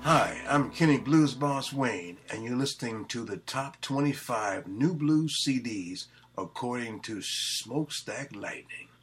Hi, I'm Kenny Blues Boss Wayne, and you're listening to the top 25 new blues CDs according to Smokestack Lightning.